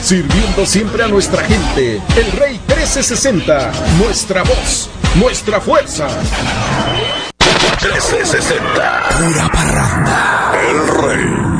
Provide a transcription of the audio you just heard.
sirviendo siempre a nuestra gente. El Rey 1360, nuestra voz, nuestra fuerza. 1360, pura parranda. El Rey.